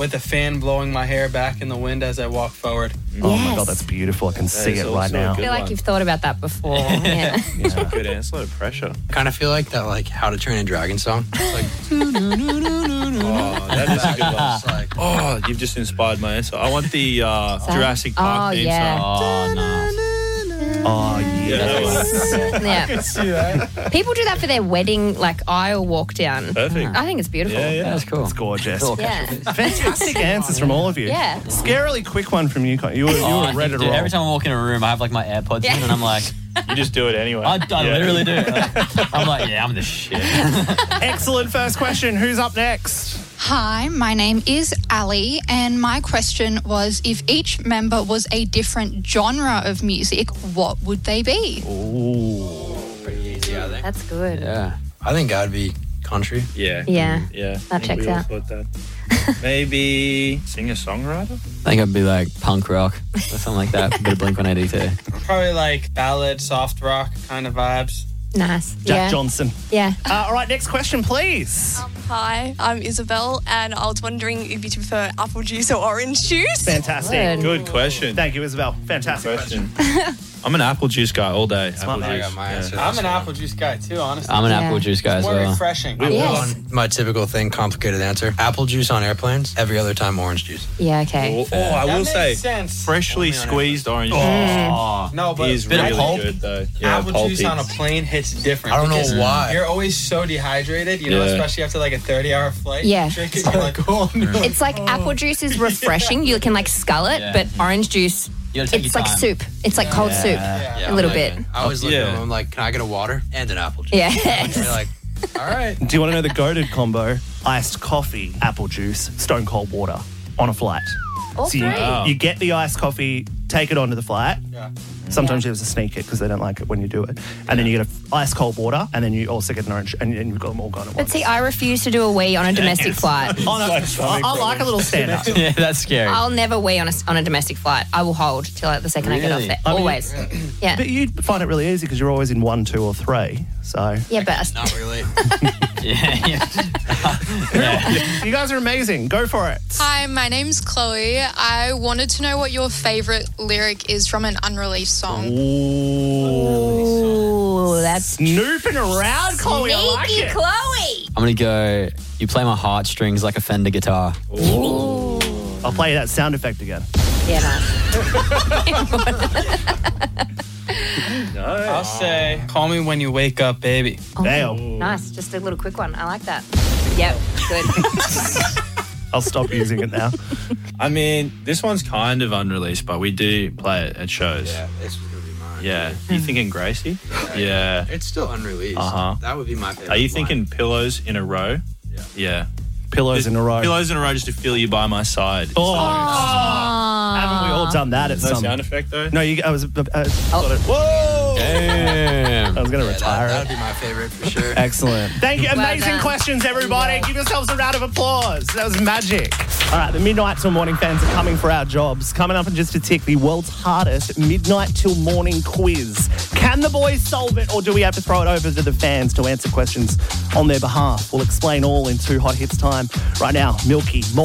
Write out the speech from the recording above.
with the fan blowing my hair back in the wind as I walk forward. Oh my God, that's beautiful. I can see it right now. I feel like you've thought about that before. Yeah. It's a good answer. A lot of pressure. I kind of feel like that, like How to Train a Dragon song. It's like, Oh, that is a good one. it's like, Oh, you've just inspired my answer. I want the Jurassic Park theme yeah. song. Oh, nice. Oh, Yeah, Yeah. People do that for their wedding, like aisle walk down. perfect. I think it's beautiful. Yeah. that's cool. It's gorgeous. Yeah. Fantastic answers from all of you. Yeah. Scarily quick one from you. You were ready to roll. Every time I walk in a room, I have like my AirPods in, and I'm like, You just do it anyway. I literally do. I'm like, yeah, I'm the shit. Excellent first question. Who's up next? Hi, my name is Ali, and my question was, if each member was a different genre of music, what would they be? Pretty easy, I think. That's good. Yeah. I think I'd be country. Yeah. Yeah. Yeah. That checks out. Thought that. Maybe singer-songwriter? I think I'd be like punk rock or something like that. A bit of Blink-182. Probably like ballad, soft rock kind of vibes. Nice. Jack Johnson. Yeah. All right, next question, please. Hi, I'm Isabel, and I was wondering if you prefer apple juice or orange juice. Fantastic. Good question. Thank you, Isabel. Fantastic question. I'm an apple juice guy all day. Smart Apple man. I juice. got my answer. I'm an apple juice guy too, honestly. I'm an Yeah. apple juice guy as More well. refreshing. Yes. On my typical thing, complicated answer. Apple juice on airplanes. Every other time, orange juice. Yeah, okay. Oh, I That will makes say, sense. freshly squeezed orange juice No, but is Bit of really pulp. good though. Yeah, apple pulpy. juice on a plane hits different. I don't know because why. You're always so dehydrated, you know, Yeah. especially after like a 30-hour flight. Yeah. You drink it, you're like, oh no. It's like apple juice is refreshing. You can like scull it, Yeah. but orange juice, You gotta take it's your like time. soup. It's like cold soup. Yeah, A little I'm bit. like- I always look Yeah. at them, I'm like, can I get a water and an apple juice? Yeah. And you're like, all right. Do you want to know the goated combo? Iced coffee, apple juice, stone cold water on a flight. All So three. you get the iced coffee, take it onto the flight. Yeah. Sometimes you have to sneak it because they don't like it when you do it. And then you get a ice cold water, and then you also get an orange, and you've got them all gone at But once. see, I refuse to do a wee on a domestic flight. Oh, no, I like a little stand up. Yeah, that's scary. I'll never wee on a domestic flight. I will hold till like the second I get off Really? there. I mean- Always. Yeah. But you find it really easy because you're always in 1, 2, or 3. So Yeah, but Not really. yeah. you guys are amazing. Go for it. Hi, my name's Chloe. I wanted to know what your favourite lyric is from an unreleased song. ooh, that's Snooping around, Chloe. I like sneaky, it. Chloe. I'm going to go, you play my heartstrings like a Fender guitar. I'll play that sound effect again. Yeah, nice. I'll say, call me when you wake up, baby. Damn. Nice. Just a little quick one. I like that. Yep. Good. I'll stop using it now. I mean, this one's kind of unreleased, but we do play it at shows. Yeah, this was going to be mine. Yeah. You thinking Gracie? Yeah. It's still unreleased. Uh-huh. That would be my favorite. Are you line. thinking pillows in a row? Yeah. Pillows in a row. Pillows in a row just to feel you by my side. Oh, haven't we all done that at No some? sound effect though? No, I was. Whoa! Damn. I was going to Yeah, retire that it. would be my favorite for sure. Excellent. Thank you. Well Amazing done. questions, everybody. Give yourselves a round of applause. That was magic. All right, the Midnight Till Morning fans are coming for our jobs. Coming up in just a tick, the world's hardest Midnight Till Morning quiz. Can the boys solve it, or do we have to throw it over to the fans to answer questions on their behalf? We'll explain all in 2 Hot Hits time. Right now, Milky.